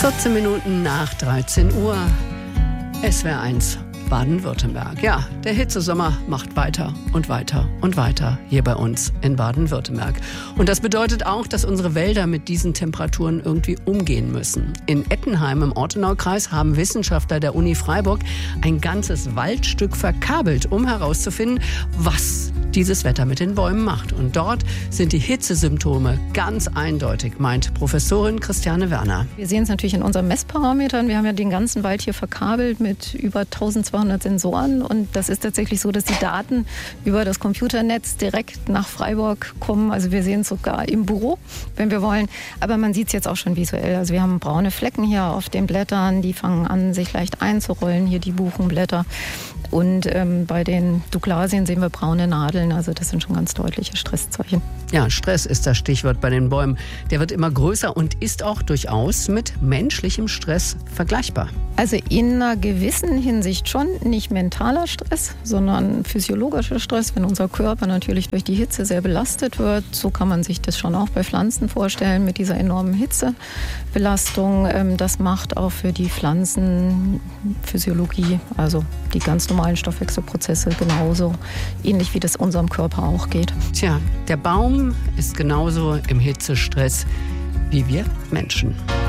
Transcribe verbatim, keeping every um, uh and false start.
vierzehn Minuten nach dreizehn Uhr. S W R eins Baden-Württemberg. Ja, der Hitzesommer macht weiter und weiter und weiter hier bei uns in Baden-Württemberg. Und das bedeutet auch, dass unsere Wälder mit diesen Temperaturen irgendwie umgehen müssen. In Ettenheim im Ortenaukreis haben Wissenschaftler der Uni Freiburg ein ganzes Waldstück verkabelt, um herauszufinden, was dieses Wetter mit den Bäumen macht. Und dort sind die Hitzesymptome ganz eindeutig, meint Professorin Christiane Werner. Wir sehen es natürlich in unseren Messparametern. Wir haben ja den ganzen Wald hier verkabelt mit über eintausendzweihundert Sensoren. Und das ist tatsächlich so, dass die Daten über das Computernetz direkt nach Freiburg kommen. Also wir sehen es sogar im Büro, wenn wir wollen. Aber man sieht es jetzt auch schon visuell. Also wir haben braune Flecken hier auf den Blättern. Die fangen an, sich leicht einzurollen. Hier die Buchenblätter. Und ähm, bei den Douglasien sehen wir braune Nadeln. Also das sind schon ganz deutliche Stresszeichen. Ja, Stress ist das Stichwort bei den Bäumen. Der wird immer größer und ist auch durchaus mit menschlichem Stress vergleichbar. Also in einer gewissen Hinsicht schon, nicht mentaler Stress, sondern physiologischer Stress, wenn unser Körper natürlich durch die Hitze sehr belastet wird. So kann man sich das schon auch bei Pflanzen vorstellen mit dieser enormen Hitzebelastung. Das macht auch für die Pflanzenphysiologie, also die ganz normalen Stoffwechselprozesse genauso, ähnlich wie das unserem Körper auch geht. Tja, der Baum ist genauso im Hitzestress wie wir Menschen.